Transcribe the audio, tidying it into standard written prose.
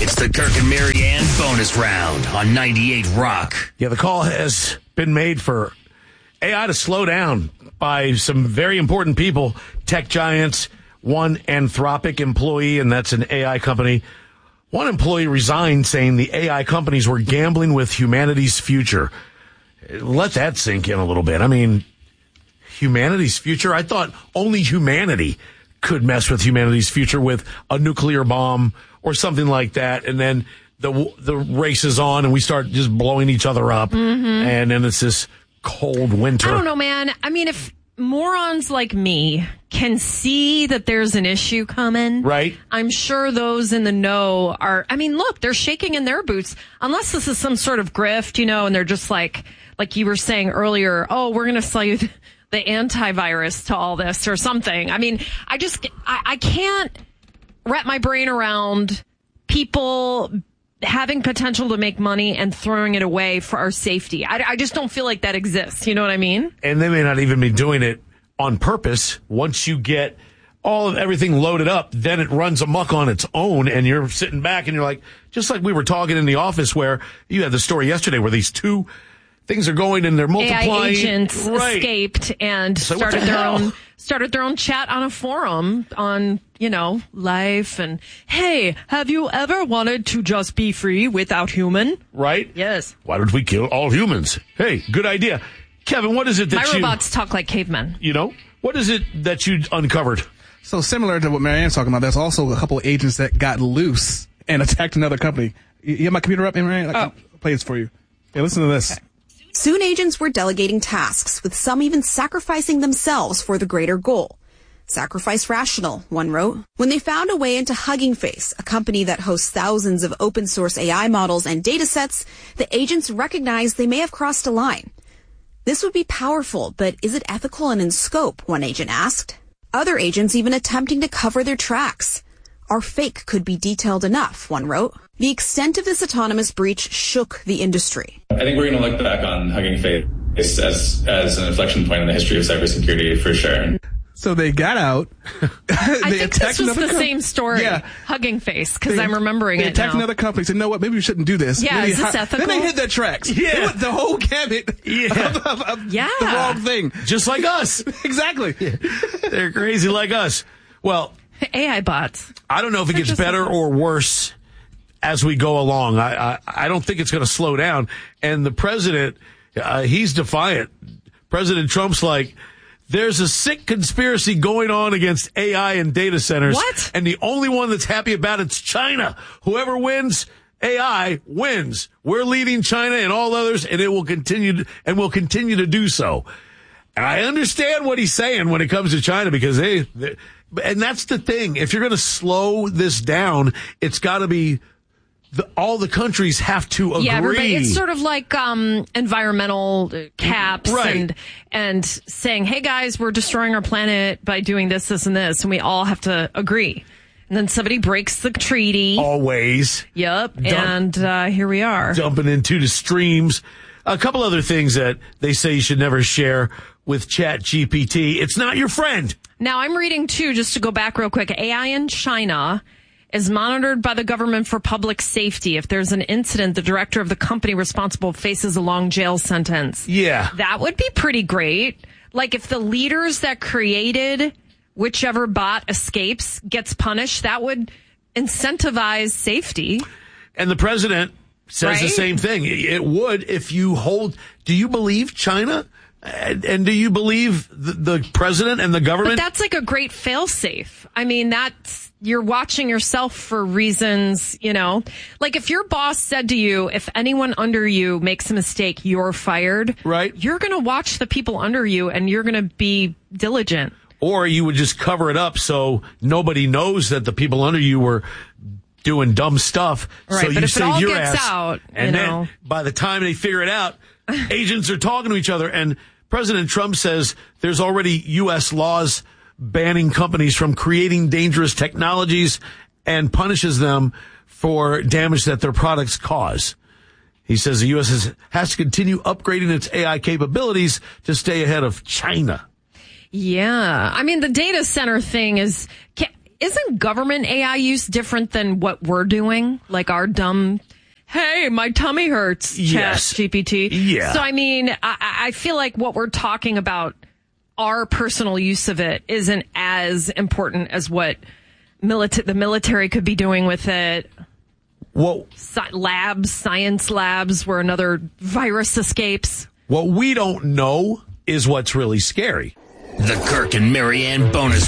It's the Kirk and Marianne bonus round on 98 Rock. Yeah, the call has been made for AI to slow down by some very important people, tech giants, one Anthropic employee, and that's an AI company. One employee resigned saying the AI companies were gambling with humanity's future. Let that sink in a little bit. I mean, humanity's future? I thought only humanity could mess with humanity's future with a nuclear bomb or something like that, and then the race is on and we start just blowing each other up, and then it's this cold winter. I don't know, man. I mean, if morons like me can see that there's an issue coming, right? I'm sure those in the know are, I mean, look, they're shaking in their boots. Unless this is some sort of grift, and they're just like you were saying earlier, oh, we're going to sell you the antivirus to all this or something. I mean, I can't wrap my brain around people having potential to make money and throwing it away for our safety. I just don't feel like that exists. You know what I mean? And they may not even be doing it on purpose. Once you get everything loaded up, then it runs amok on its own, and you're sitting back and you're like, just like we were talking in the office where you had the story yesterday where these two things are going and they're multiplying. AI agents escaped and started their own chat on a forum on, life and, hey, have you ever wanted to just be free without human? Right? Yes. Why don't we kill all humans? Hey, good idea. Kevin, what is it that My robots talk like cavemen. What is it that you uncovered? So similar to what Marianne's talking about, there's also a couple of agents that got loose and attacked another company. You have my computer up, Marianne? I'll play this for you. Yeah, listen to this. Okay. Soon agents were delegating tasks, with some even sacrificing themselves for the greater goal. Sacrifice rational, one wrote. When they found a way into Hugging Face, a company that hosts thousands of open source AI models and datasets, the agents recognized they may have crossed a line. This would be powerful, but is it ethical and in scope, one agent asked. Other agents even attempting to cover their tracks. Our fake could be detailed enough, one wrote. The extent of this autonomous breach shook the industry. I think we're going to look back on Hugging Face as an inflection point in the history of cybersecurity for sure. So they got out. I think this was the same story. Yeah. Hugging Face, because I'm remembering it now. They attacked another company. Said, "No, what? Maybe we shouldn't do this." Yeah, is this ethical? Then they hit their tracks. Yeah, they went the whole gamut. Of the wrong thing, just like us. Exactly. Yeah. They're crazy like us. Well, AI bots. I don't know if it gets better or worse as we go along. I don't think it's going to slow down. And the president, he's defiant. President Trump's like, there's a sick conspiracy going on against AI and data centers. What? And the only one that's happy about it's China. Whoever wins AI wins. We're leading China and all others, and it will continue to do so. And I understand what he's saying when it comes to China because and that's the thing. If you're going to slow this down, it's got to be all the countries have to agree. Yeah, everybody, it's sort of like environmental caps and saying, hey, guys, we're destroying our planet by doing this, this, and this, and we all have to agree. And then somebody breaks the treaty. Always. Yep, and here we are. Dumping into the streams. A couple other things that they say you should never share with ChatGPT. It's not your friend. Now, I'm reading, too, just to go back real quick, AI in China is monitored by the government for public safety. If there's an incident, the director of the company responsible faces a long jail sentence. Yeah. That would be pretty great. Like if the leaders that created whichever bot escapes gets punished, that would incentivize safety. And the president says the same thing. It would if you do you believe China? And do you believe the president and the government? But that's like a great fail-safe. I mean, you're watching yourself for reasons, like if your boss said to you, if anyone under you makes a mistake, you're fired. Right. You're going to watch the people under you and you're going to be diligent. Or you would just cover it up so nobody knows that the people under you were doing dumb stuff. Right, so but you if save it all your gets ass. out, and then by the time they figure it out, agents are talking to each other. And President Trump says there's already U.S. laws banning companies from creating dangerous technologies and punishes them for damage that their products cause. He says the U.S. has to continue upgrading its AI capabilities to stay ahead of China. Yeah. I mean, the data center thing is, isn't government AI use different than what we're doing? Like our dumb, hey, my tummy hurts, Yes. Chat GPT. Yeah. So, I mean, I feel like what we're talking about, our personal use of it, isn't as important as what the military could be doing with it. Well, Science labs where another virus escapes. what we don't know is what's really scary. The Kirk and Marianne bonus